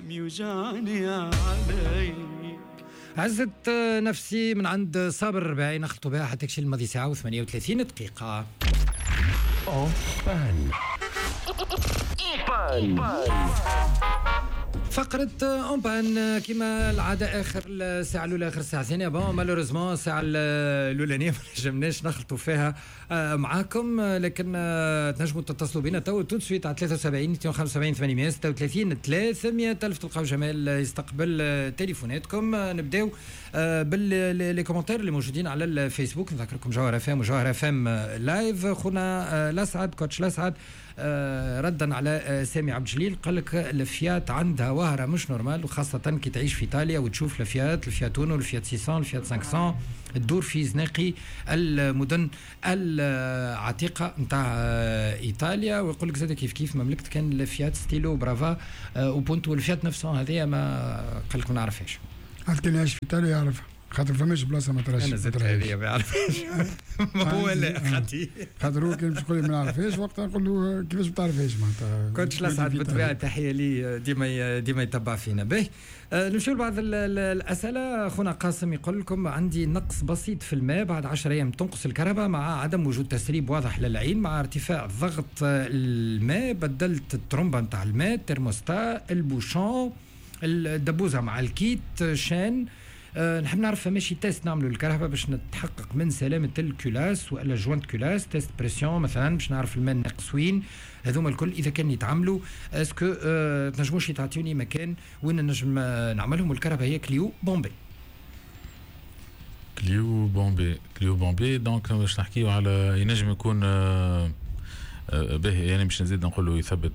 عم يوجعني علي. عزت نفسي من عند صابر الرباعي نخلطوا بها حتى تكشي الماضي ساعة و38 دقيقة. فقرة اون بان كما العادة آخر الساعة الأولى آخر الساعة الثانية. بون مالوريزمون الساعة الأولانية ما نجمناش نخلطوا فيها معاكم، لكن تنجموا تتصلوا بنا تو سويت على 73 275 836 300 ألف. تلقاو جمال يستقبل تليفوناتكم. نبداو باللي كومنتير اللي موجودين على الفيسبوك. نذكركم جوهر FM وجوهر FM لايف. خونا لسعد كوتش لسعد ردا على سامي عبد الجليل قال لك الفيات عندها وهرة مش نورمال، وخاصة كي تعيش في إيطاليا وتشوف الفيات اونو، الفيات 600، الفيات 500 تدور في زناقي المدن العتيقة نتاع إيطاليا. ويقول لك زاد كيف مملكة كان الفيات ستيلو برافا وبونتو، والفيات نفسهم هذه ما قال لك ما نعرفهاش. هاد كان يعيش في إيطاليا يعرفها، خاطر فماش بلاصه ما تراش. انا زدت هذه ما يعرفهاش. ما هو لا خاطر هو كان باش يقول لي ما نعرفهاش، وقتها نقول له كيفاش ما تعرفهاش معناتها. كنتش لسعد بالطبيعه تحيه لي ديما يتبع فينا. باهي نمشيو لبعض الاسئله. خونا قاسم يقول لكم عندي نقص بسيط في الماء، بعد 10 ايام تنقص الكهرباء مع عدم وجود تسريب واضح للعين، مع ارتفاع ضغط الماء بدلت الترمبه نتاع الماء، الترموستا، البوشون، الدبوزه مع الكيت شان. نحب نعرف ماشي تيست نعملوا الكهرباء باش نتحقق من سلامة الكلاس ولا جوانت كلاس، تيست بريسيون مثلا باش نعرف الماء ناقص وين. هذوما الكل اذا كان يتعملوا اسكو تنجموش تعطيوني مكان وين نجم نعملهم الكهرباء؟ هي كليو بومبي. كليو بومبي دونك باش نحكيو على ينجم يكون باهي، يعني باش نزيد نقولوا يثبت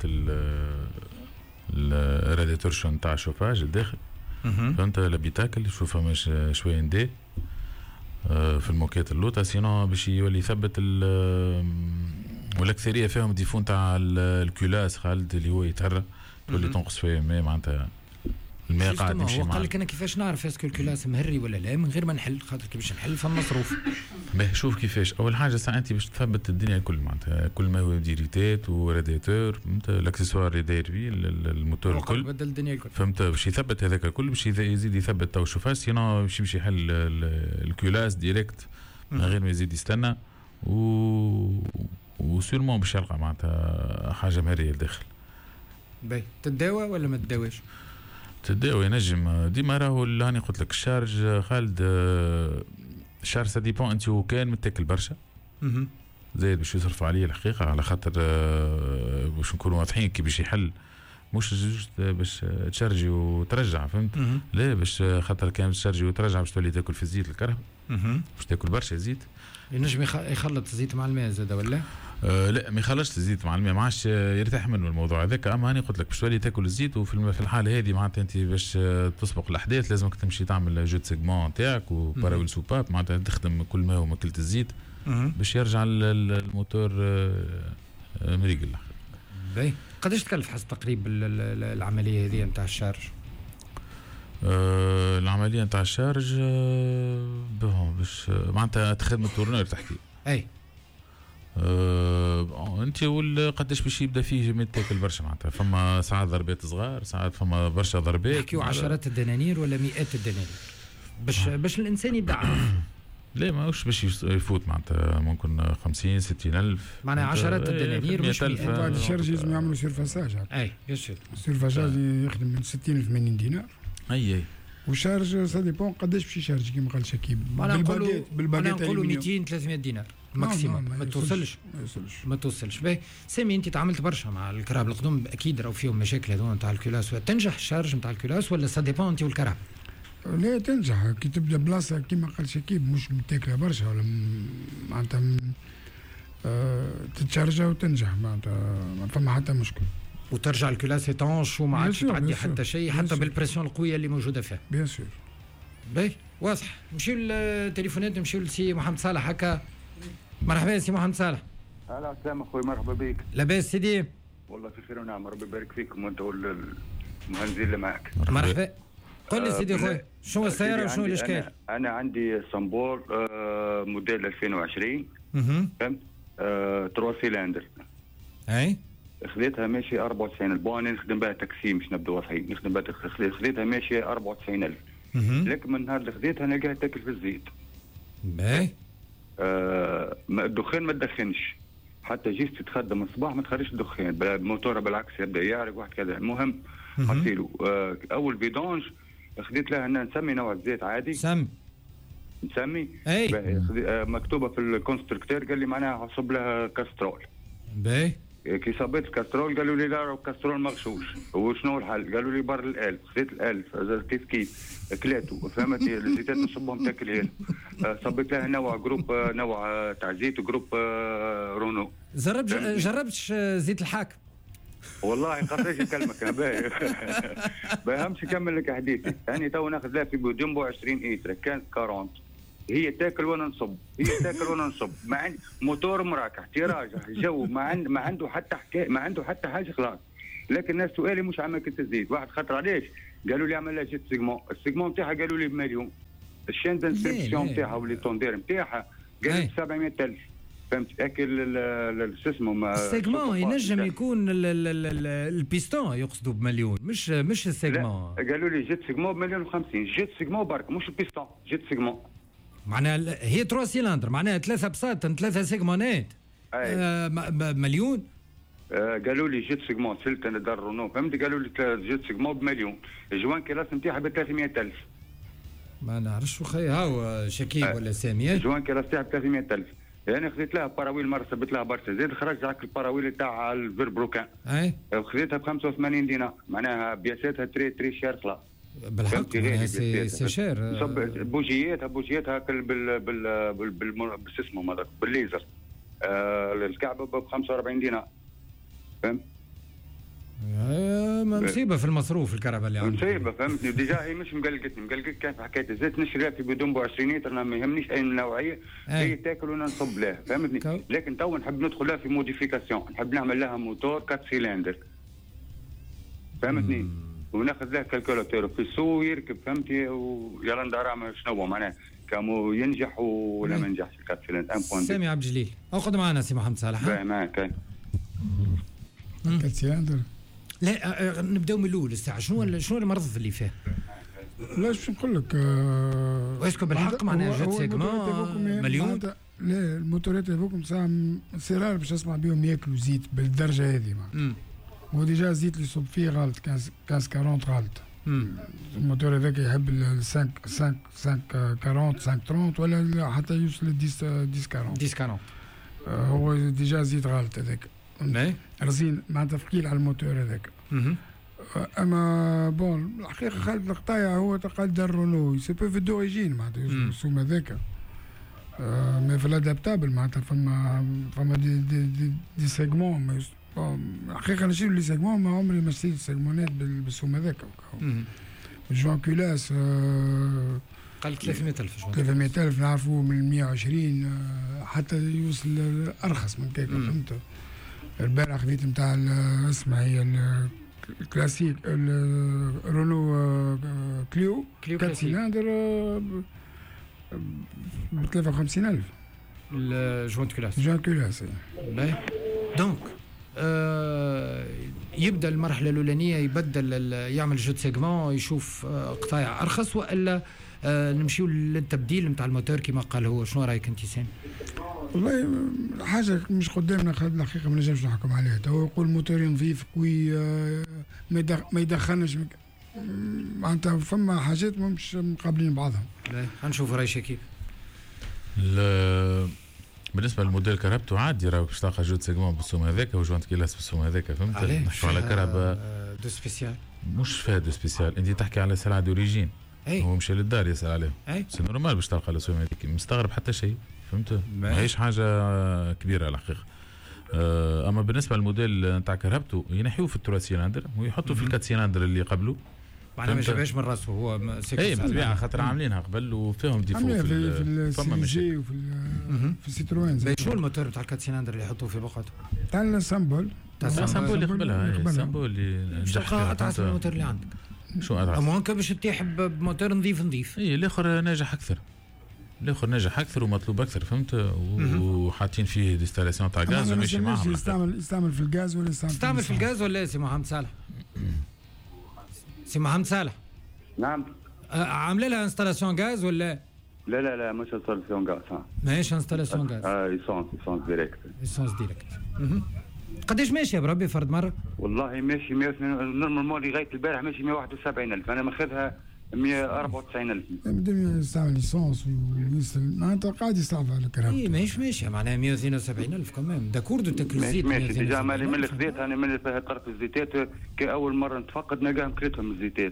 الرادياتور نتاع الشوفاج الداخل. فهمت لابيتاكل شوفها مش شويه ندي في الموكات اللوطه، سينو باش يولي يثبت والاكثريه فيهم ديفون تاع الكلاس خالد اللي هو يتهرى تولي تنقص فيه الماء، معناتها الماء قاعد يمشي. هو قال لك انا كيفاش نعرف اسكو الكلاس مهري ولا لا من غير ما نحل، خاطر كي باش نحل فما مصروف. باهي شوف كيفاش اول حاجه ساعه انت باش تثبت الدنيا الكل، معناتها كل ما هو ديريتات ورادياتور فهمت، الاكسسوار اللي داير فيه الموتور الكل بدل الدنيا الكل فهمت، باش يثبت هذاك الكل باش يزيد يثبت تو الشوفاج، سينو باش يمشي يحل الكلاس ديريكت من غير ما يزيد يستنى وسيرمون باش يلقى معناتها حاجه مهريه لداخل. باهي تداوى ولا ما تداواش؟ تداوى ينجم ديما راهو هاني قلت لك الشارج خالد، الشارج سا ديبون انت وكان متاكل برشا زايد باش يصرف عليه الحقيقه، على خاطر باش نكونوا واضحين كي باش يحل مش باش تشارجي وترجع فهمت، لا باش خاطر كان تشارجي وترجع باش تولي تاكل في الزيت الكرهب، باش تاكل برشا زيت. ينجم يخلط الزيت مع الماء زاد ولا؟ لا ما يخلطش الزيت مع الماء، ما عادش يرتاح منه الموضوع هذاك. اما هاني قلت لك باش تولي تاكل الزيت، وفي الحاله هذه معناتها انت باش تسبق الاحداث لازمك تمشي تعمل جو سيجمون تاعك وباراول سوباب، معناتها تخدم كل ما هو ماكله الزيت باش يرجع الموتور مريقل. باهي قداش تكلف حسب تقريب العمليه هذه نتاع الشارج؟ العمليه نتاع الشارج باش معناتها تخدم التورنير تحكي اي انت قداش باش يبدا فيه متاكل برشا، معناتها فما ساعات ضربات صغار، ساعات فما برشا ضربات. نحكيو عشرات الدنانير ولا مئات الدنانير باش الانسان يبدا لا ماهوش باش يفوت معناتها ممكن 50 60 ألف، معناها عشرات الدنانير مش 100 ألف. الشارج لازم يعملوا سيرفاساج. اي يسير السيرفاساج يخدم من 60 ل 80 دينار. اي والشارج سا ديبون قداش باش يشارج كيما قال شكيب. بالباكيت نقولوا 200 300 دينار ماكسيموم، ما توصلش. باهي سامي انت تعاملت برشا مع الكراب القدم، اكيد راهو فيهم مشاكل هذوما نتاع الكلاس. تنجح الشارج نتاع الكلاس ولا سا ديبون انت والكراب؟ لا تنجح كي تبدا بلاصه كيما قال شكيب مش متاكله برشا ولا معناتها تتشارجها وتنجح، معناتها ما فما حتى مشكل، وترجع الكلاس يطنش وما عادش تعدي حتى شيء حتى بالبريسيون القويه اللي موجوده فيها. بيان سور. باهي واضح. نمشيو للتليفونات، نمشيو لسي محمد صالح. هكا مرحبا سي محمد صالح. هلا سلام اخوي، مرحبا بك. لاباس سيدي؟ والله في خير ونعم، ربي يبارك فيكم وانت والمهندسين اللي معك. مرحبا. قل لي سيدي خويا شنو السياره وشنو الاشكال؟ انا عندي صنبور موديل 2020 فهمت، 3 سيلندر. اي خذيتها ماشي 94 البون، نخدم بها تاكسي مش نبدا وضعي، نخدم بها خذيتها ماشي 94,000. لكن من نهار اللي خذيتها نلقاها تاكل في الزيت. باهي. الدخان ما تدخنش، حتى جيت تتخدم الصباح ما تخرجش الدخان، الموتور بالعكس يبدا يعرق واحد كذا. المهم حطيله اول بيدونج خذيت لها ان نسمي نوع الزيت عادي. نسمي مكتوبه في الكونستركتور، قال لي معناها حصب لها كاسترول. باهي. كي صبيت الكاسترول قالوا لي لا راهو الكاسترول مغشوش. وشنو الحل؟ قالوا لي بر الالف. خذيت الالف كيف كلاتو، فهمتني؟ الزيتات نصبهم تاكل هنا. صبيت لها نوع جروب، نوع تاع زيت جروب رونو. جربتش زيت الحاكم؟ والله قصديش نكلمك باهي. باهمش نكمل لك حديثي. يعني تو ناخذ لها في بوديمبو 20 ايتر كانت 40. هي تاكل وانا نصب، هي تاكل وانا نصب. ما عندي موتور مراكح تيراجع جو، ما عنده حتى حكايه، ما عنده حتى حاجه خلاص. لكن الناس سؤالي مش عمل كنت الزيت، واحد خاطر علاش؟ قالوا لي اعمل لها جيت سيجمون، السيجمون نتاعها قالوا لي بمليون. الشين دانسكريبسيون نتاعها واللي توندير نتاعها قالوا لي 700,000. فهمت؟ اكل شو اسمه السيجمون ينجم يكون البيستون يقصدوا بمليون، مش السيجمون. قالوا لي جيت سيجمون بمليون و50، جيت سيجمون برك مش البيستون، جيت سيجمون. معناها هي 3 سيلندر، معناها 3 بساط 3 سيجمونات. مليون. قالوا لي جيت سيجمون سلت انا دار رونو، فهمت؟ قالوا لي جيت سيجمون بمليون، الجوان كلاس نتاعها ب 300,000. ما نعرفش خي هاو شكيب ولا سامي. الجوان كلاس نتاعها ب 300,000. يعني خذيت لها باراويل مرة سبت لها برشا زيد، خرجت على الباراويل تاع الفيربروكان. خذيتها ب 85 دينار، معناها بياساتها تري شير خلاص. بالحق سي شير. بوجياتها بالسيسمو هذاك بالليزر. الكعبه ب 45 دينار. فهمت؟ مصيبه في المصروف الكهرباء اللي عندك. مصيبه فهمتني. ديجا هي مش مقلقتني كان في حكايه الزيت نشريها في بدومبو 20 لتر، انا ما يهمنيش اي نوعيه، هي تاكل وانا نصب لها، فهمتني؟ لكن تو نحب ندخل لها في موديفيكاسيون، نحب نعمل لها موتور 4 سيلندر، فهمتني؟ وناخذ له كالكولاتور في السوق يركب، فهمتي؟ ويلا ندار شنو هو كامو ينجح ولا ما ينجحش الكات سيلندر 1.2. سامي عبد الجليل اخذ معنا سي محمد صالح. باهي معك. كات سيلندر لا نبداو من الاول الساعه. شنو المرض اللي فيه؟ لا باش نقول لك واسكو بالحق معناها جات سيجمون مليون. لا الموتورات هذوكم ساعه سرار باش اسمع بهم ياكلوا زيت بالدرجه هذه. هو ديجا الزيت اللي يصب فيه غلط، 15-40 غلط. الموتور هذاك يحب ال 5 40 5 30 ولا حتى يوصل ل 10 40. هو ديجا زيت غلط هذاك. رزين معناتها ثقيل على الموتور هذاك. اما بون الحقيقه خالد القطايع هو تقدر رونو سي بو في دوريجين معناتها السوم هذاك. مي في الادابتابل معناتها فما دي سيجمون. الحقيقه نشيل لي سيجمون، ما عمري ما شريت سيجمونات بالسوم هذاك. جوان كولاس قال 300,000 شويه. 300,000 نعرفوه من 120 حتى يوصل ارخص من كيك. فهمت؟ البارح خذيت نتاع اسمها هي الكلاسيك الرونو كليو 4 سيلندر ب 53,000. الجوان كولاس. جوان كولاس. دونك يبدا المرحله الاولانيه يبدل يعمل جو سيجمون يشوف قطايع ارخص، والا نمشيو للتبديل نتاع الموتور كما قال هو. شنو رايك انت سامي؟ والله حاجه مش قدامنا الحقيقه ما نجمش نحكم عليها. هو يقول موتور نظيف قوي ما يدخلناش معناتها فما حاجات مش مقابلين بعضهم. نشوف راي شكيب. بالنسبه للموديل كهربته عادي راهو باش تلقى جود سيجمون بالسوم هذاك وجوانت كيلاس بالسوم هذاك. فهمت؟ نحكوا على كهرباء دو سبيسيال، مش فيها دو سبيسيال. انت تحكي على سلعه دوريجين. هو مشى للدار يسال عليهم. سي نورمال باش تلقى الاسوم هذيك، مستغرب حتى شيء. فهمت؟ ماهيش حاجه كبيره على الحقيقه. اما بالنسبه للموديل نتاع كهربته ينحيوه في الثلاث سيلندر ويحطوا في الكات سيلندر اللي قبله. معناها ما جابهاش من راسه هو. اي بالطبيعه خاطر عاملينها قبل وفيهم ديفو في السي جي وفي السيتروين. شو الموتور تاع الكات سيلندر اللي يحطوه في بقعته؟ تاع السامبول. السامبول اللي قبلها السامبول اللي نجح اتعس الموتور اللي عندك. شو اتعس؟ اما هكا باش تطيح بموتور نظيف. اي الاخر ناجح اكثر. الاخر ناجح اكثر ومطلوب اكثر فهمت وحاطين فيه ديستالاسيون تاع غاز وماشي معاهم. يستعمل في الغاز ولا يستعمل في الغاز ولا سي محمد صالح؟ سي محمد صالح نعم. عامله لها انستالاسيون غاز ولا؟ لا مش انستالاسيون غاز. ماهيش انستالاسيون غاز. ايسونس ديريكت. ايسونس ديريكت. قداش ماشي يا بربي فرد مره؟ والله ماشي 102 نورمالمون لغايه البارح ماشي 171,000 انا ماخذها 194,000. بدهم يستعمل ليسونس ويسال معناتها قاعد يستعمل على الكهرباء. اي ماشي معناها 172,000 كمان داكور دو تاكل الزيت. ماشي ديجا من اللي خذيتها انا من اللي فيها طرف الزيتات كأول مرة نتفقد نلقاهم كريتهم الزيتات.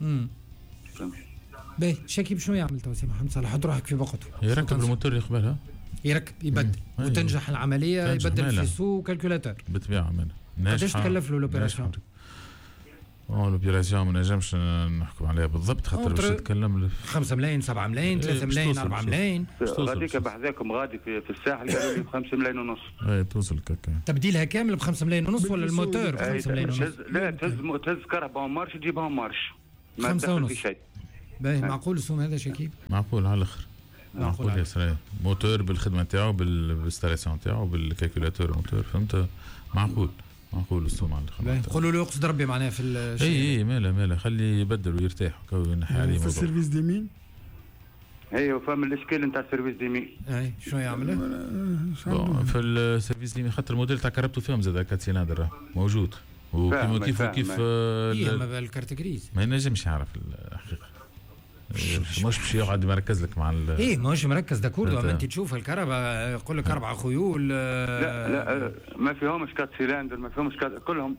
باهي شاكي بشنو يعمل تو سي محمد صالح؟ حط روحك في وقته. يركب الموتور يقبلها. يركب يبدل وتنجح العملية يبدل في سو كالكولاتور. بالطبيعة قداش تكلف له لوبيراسيون؟ لوبيراسيون ما نجمش نحكم عليها بالضبط خاطر باش نتكلم 5 ملايين 7 ملايين 3 ملايين 4 ملايين. غاديك بحذاكم غادي في الساحل قالوا لي ب 5 ملايين ونص. اي توصل كاكا. تبديلها كامل ب 5 ملايين ونص ولا الموتور ب 5 ملايين ونص؟ لا تهز كهرباء مارش تجيبها مارش. 5 ونص. باهي معقول السوم هذا شكيب؟ معقول على الاخر. معقول يا سلام. موتور بالخدمه تاعو بالانستالاسيون تاعو بالكالكولاتور موتور فهمت معقول السوم على الخدمه. قولوا له يقصد ربي معناها في الشيء. اي مالا خلي يبدل ويرتاح وينحي عليه في السيرفيس ديمين. ايوه فهم الاشكال نتاع السيرفيس ديمين. اي شنو يعمل؟ في السيرفيس ديمين خاطر الموديل تاع كهربته فيهم زاد 4 سيلندر موجود وكيف ما الكارت غريز ما ينجمش يعرف الحقيقه. مش باش يقعد مركز لك مع ماهوش مركز داكوردو. اما انت تشوف الكهرباء يقول لك 4 خيول. لا ما فيهمش كات سيلندر ما فيهمش الكلهم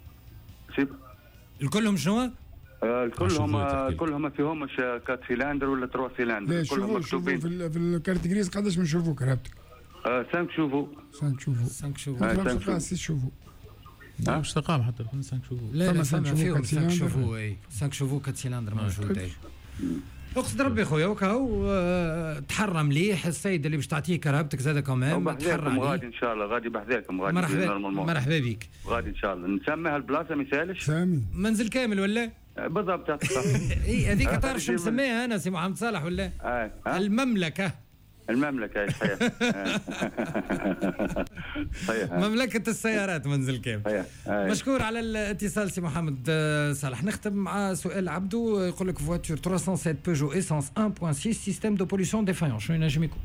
الكلهم شنو؟ كلهم ما فيهمش كات سيلندر ولا 3 سيلندر كلهم مكتوبين. في الكارت غريز قداش بنشوفوا كهربتك؟ 5 شوفوا 5 شوفوا مش تقام حتى 5 شوفوا. لا فيهم 5 شوفوا 5 شوفوا كات سيلندر موجود. اقصد ربي خويا وكاو تحرى مليح السيد اللي باش تعطيه كرهبتك زاد كمان تحرى غادي ان شاء الله غادي بحذاكم غادي مرحبا بك غادي ان شاء الله نسميها البلاصه ما يسالش سامي منزل كامل ولا بالضبط. اي هذيك تعرف شو مسميها انا سي محمد صالح ولا المملكه صحيح مملكة السيارات منزل كامل. مشكور على الاتصال سي محمد صالح. نختم مع سؤال عبدو يقول لك فواتور 307 بيجو ايسانس 1.6 سيستم دو بوليسيون ديفايون شنو ينجم يكون؟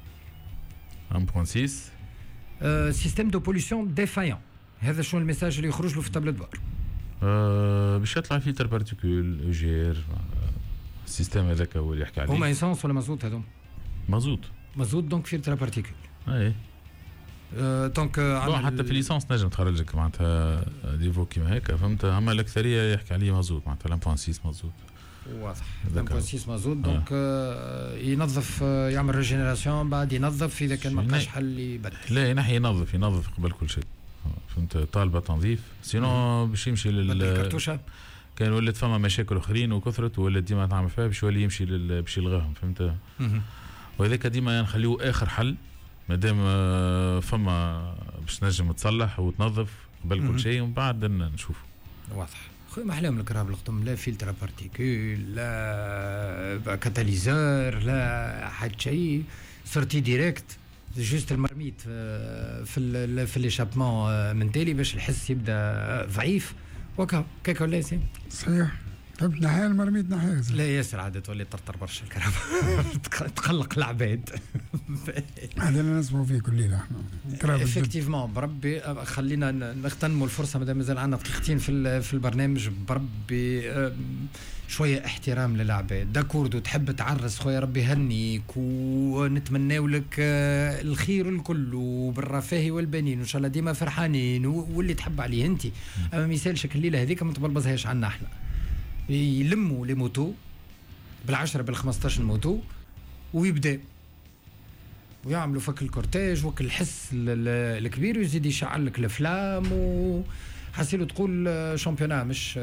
1.6 سيستم دو بوليسيون ديفايون هذا شنو الميساج اللي يخرج له في التابلت بار؟ باش يطلع فلتر بارتيكول اوجير السيستم هذاك هو اللي يحكي عليه. هما ايسانس ولا مازوت هذوم؟ مازوت دونك فلتر بارتيكول. اي دونك حتى في ليسانس نجم تخرج لك معناتها ديفو كيما هيك فهمت. اما الاكثريه يحكي عليه مازوت معناتها 1.6 مازوت واضح 1.6 مازوت دونك ينظف يعمل ريجينيراسيون بعد ينظف اذا كان ما لقاش حل يبدل. لا ينحي ينظف قبل كل شيء فهمت. طالبه تنظيف سينو باش يمشي الكرتوشه كان ولات فما مشاكل اخرين وكثرت ولات ديما تعمل فيها باش يولي يمشي باش يلغاهم فهمت. وهذاك ديما نخليوه اخر حل مادام فما باش نجم تصلح وتنظف قبل كل شيء ومن بعد نشوفوا. واضح خويا ما احلاهم الكراب القدم لا فلتر بارتيكول لا كاتاليزور لا حد شيء سورتي ديريكت جوست المرميت في ليشابمون من تالي باش الحس يبدا ضعيف وكا كيك ولا سي صحيح. تحب نحيا المرميت نحيا لا ياسر عاد تولي طرطر برشا الكهرباء تقلق العباد. هذا اللي نسمعوا فيه كل ليله احنا افكتيفمون بربي. خلينا نغتنموا الفرصه مادام مازال عندنا دقيقتين في البرنامج بربي شويه احترام للعباد. داكوردو تحب تعرس خويا ربي هنيك ونتمناو لك الخير الكل وبالرفاه والبنين وان شاء الله ديما فرحانين واللي تحب عليه انت. اما مثال شكل الليله هذيك ما تبلبزهاش عنا احنا. يلموا لي موتو بال10 بال15 موتو ويبدا ويعملوا فك الكورتاج وك الحس الكبير ويزيد يشعل لك الافلام وحسيلو تقول شامبيونا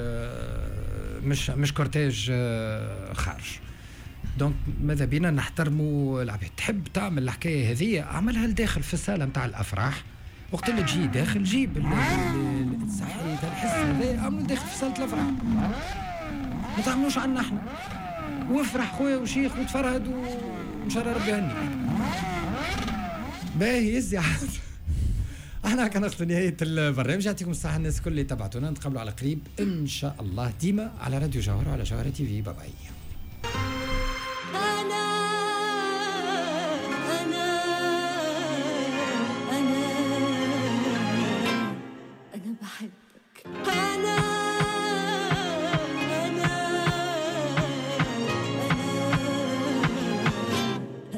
مش كورتاج خارج. دونك ماذا بينا نحترموا العباد. تحب تعمل الحكايه هذه اعملها لداخل في الصاله نتاع الافراح وقت اللي تجي داخل جيب الصحي الحس هذا اعملوا داخل في صاله الافراح ما تعملوش عنا احنا. وافرح خويا وشيخ وتفرهد ان شاء الله ربي يهني. باهي يزي عاد. احنا كناخذ نهايه البرنامج. يعطيكم الصحه الناس الكل اللي تبعتونا. نتقابلوا على قريب ان شاء الله ديما على راديو جوهر وعلى جوهر تي في. باي باي.